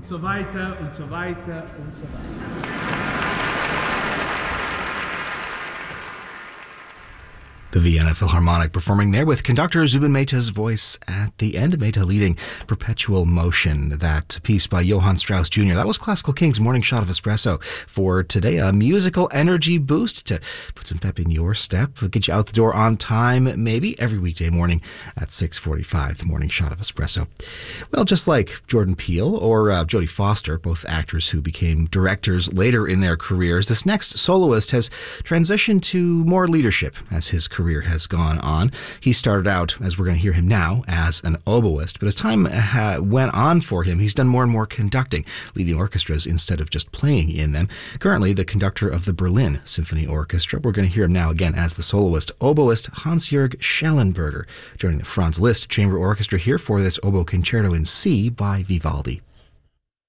Und so weiter und so weiter und so weiter. The Vienna Philharmonic performing there with conductor Zubin Mehta's voice at the end. Mehta leading Perpetual Motion, that piece by Johann Strauss Jr. That was Classical King's Morning Shot of Espresso for today. A musical energy boost to put some pep in your step, get you out the door on time, maybe every weekday morning at 6:45, the Morning Shot of Espresso. Well, just like Jordan Peele or Jodie Foster, both actors who became directors later in their careers, this next soloist has transitioned to more leadership as his career has gone on. He started out, as we're going to hear him now, as an oboist, but as time went on for him, he's done more and more conducting, leading orchestras instead of just playing in them. Currently, the conductor of the Berlin Symphony Orchestra. We're going to hear him now again as the soloist, oboist Hans-Jörg Schellenberger, joining the Franz Liszt Chamber Orchestra here for this oboe concerto in C by Vivaldi.